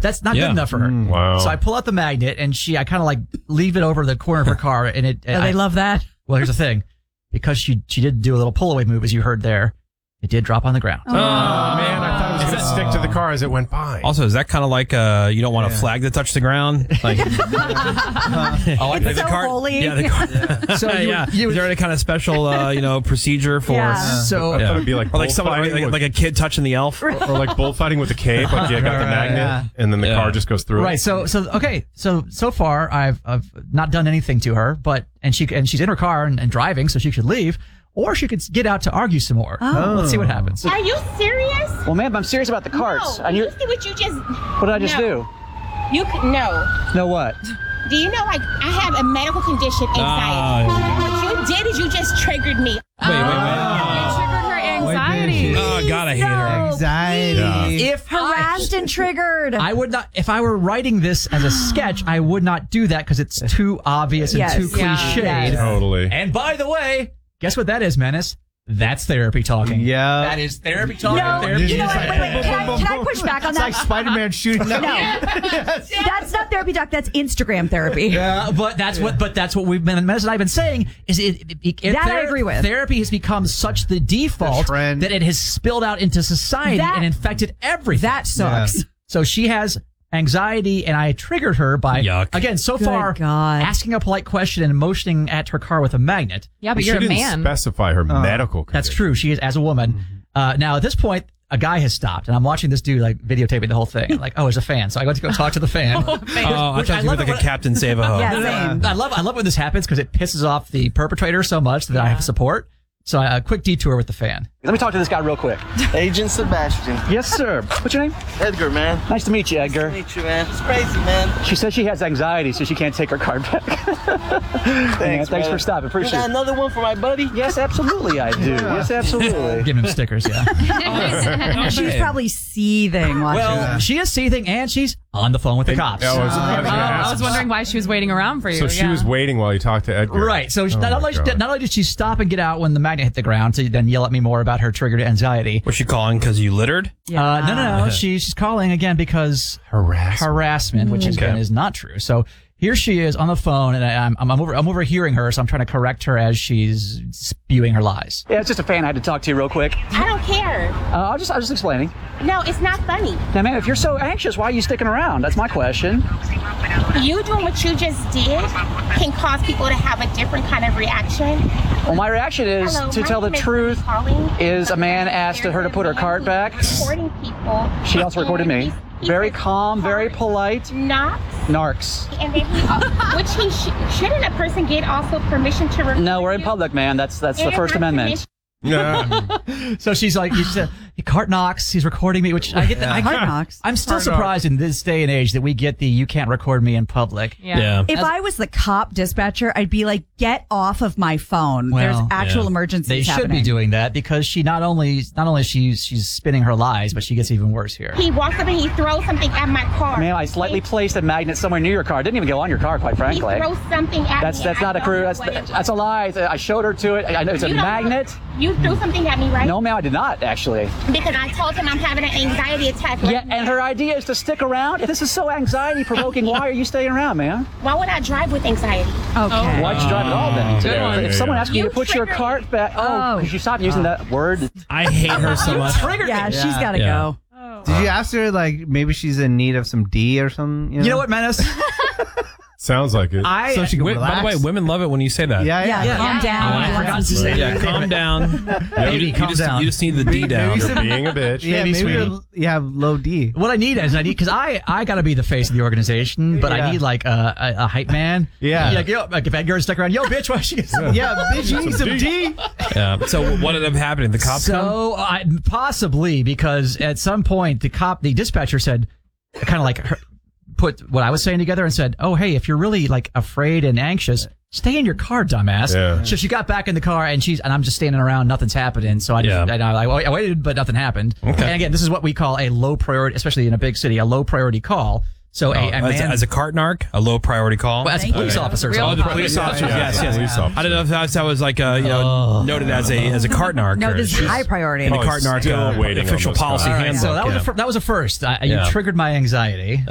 That's not good enough for her. Wow. So I pull out the magnet and I kind of like leave it over the corner of her car. And they love that. Well, here's the thing. Because she did do a little pull away move, as you heard there, it did drop on the ground. Oh, man. I thought it was going to stick to the car as it went by. Also, is that kind of like you don't want a flag to touch the ground? Like, It's so holy. Yeah, the car. So is there any kind of special procedure for? Yeah. So I thought it'd be like or like somebody like a kid touching the elf, or like bullfighting with a cape. Like you got the magnet, and then the car just goes through. Right. So far I've not done anything to her, and she's in her car and driving, so she should leave. Or she could get out to argue some more. Let's see what happens. Are you serious? Well, ma'am, I'm serious about the carts. No, you see what you just... What did I just do? No. No what? Do you know, like, I have a medical condition, anxiety. What you did is you just triggered me. Wait. You triggered her anxiety. Oh, God, I hate her. Anxiety. Yeah. If harassed and triggered. I would not, if I were writing this as a sketch, I would not do that because it's too obvious and too cliched. Yes. Totally. And by the way, guess what that is, Menace? That's therapy talking. Yeah. That is therapy talking. No, Therapy. you know what? Wait. Can I push back on It's that? like Spider-Man shooting. No. That's not therapy talk. That's Instagram therapy. Yeah, but that's what we've been, Menace and I have been saying is I agree with. Therapy has become such the default trend. that it has spilled out into society and infected everything. That sucks. Yeah. So she has anxiety, and I triggered her by, again, so Good far, God. asking a polite question and motioning at her car with a magnet. Yeah, but She you're a didn't man. specify her medical condition. That's true. She is, as a woman. Now, at this point, a guy has stopped, and I'm watching this dude like videotaping the whole thing. I'm like, oh, there's a fan. So I go to go talk to the fan. Oh, I thought you were like a Captain Save-A-Ho. Yeah, same. I love when this happens because it pisses off the perpetrator so much that I have support. So a quick detour with the fan. Let me talk to this guy real quick. Agent Sebastian. Yes, sir. What's your name? Edgar, man. Nice to meet you, Edgar. Nice to meet you, man. It's crazy, man. She says she has anxiety, so she can't take her card back. Thanks for stopping. You Appreciate got it. another one for my buddy? Yes, absolutely, I do. Yes, absolutely. Giving him stickers, yeah. She's probably seething watching. Well, she is seething, and she's on the phone with the cops. I was wondering why she was waiting around for you. So she was waiting while you talked to Edgar. Right. So not only did she stop and get out when the magnet hit the ground to then yell at me more about her triggered anxiety. Was she calling because you littered? No. She's calling again because harassment, which again is not true. So here she is on the phone, and I'm overhearing her, so I'm trying to correct her as she's spewing her lies. Yeah, it's just a fan I had to talk to you real quick. I don't care. I was just explaining. No, it's not funny. Now, man, if you're so anxious, why are you sticking around? That's my question. You doing what you just did can cause people to have a different kind of reaction. Well, my reaction is, Hello, to my tell the name is truth, Colleen. is a man asked her to put her card back. Recording people. She also recorded me. He Very said, calm, very polite. Knox. Narcs. And then shouldn't a person get also permission to record? No, we're in public, man. That's the First Amendment. So she's like, Cart Knox, he's recording me, which I get that. Cart Knox. I'm still surprised in this day and age that we get the you can't record me in public. Yeah. If I was the cop dispatcher, I'd be like, get off of my phone. Well, There's actual emergencies They should happening. be doing that because she not only she's spinning her lies, but she gets even worse here. He walks up and he throws something at my car. Ma'am, I slightly placed a magnet somewhere near your car. Didn't even go on your car, quite He frankly. throws something at That's me. not a crew. That's a lie. I showed her to it. I know it's a You don't magnet. You threw something at me, right? No, ma'am, I did not, actually. Because I told him I'm having an anxiety attack. Yeah, and her idea is to stick around. If this is so anxiety-provoking, why are you staying around, ma'am? Why would I drive with anxiety? Okay. Why'd you drive at all, then? Good one. If someone asks you You to put your triggered cart back... Oh, because you stopped using that word. I hate her so much. Yeah, she's got to Yeah. go. Did you ask her, like, maybe she's in need of some D or something? You know what, Menace? Sounds like it. So she can By relax. the way, women love it when you say that. Yeah. Calm down. I forgot to say Yeah, that. calm down. Baby, calm down. You just need the D down. You're being a bitch. Yeah, Baby, maybe sweetie. you have low D. What I need because I got to be the face of the organization, but I need like a hype man. Yeah. Like if Edgar's stuck around, yo, bitch, why she? Yeah, bitch, you need some D. Yeah. So what ended up happening? The cops come? So possibly because at some point the dispatcher said, kind of like put what I was saying together and said, oh, hey, if you're really like afraid and anxious, stay in your car, dumbass. Yeah. So she got back in the car and I'm just standing around, nothing's happening. So I waited, but nothing happened. Okay. And again, this is what we call a low priority, especially in a big city, a low priority call. So a man, as a cart narc, a low priority call. well, as a police officer. Real so- Oh, the police officer. Yes. Police officer. I don't know if that was like noted as a cart narc. No, or this is just high priority. in the Oh, cart narc still waiting on official this guy. policy All right, handbook. so that was yeah. that was a first. You Yeah. triggered my anxiety.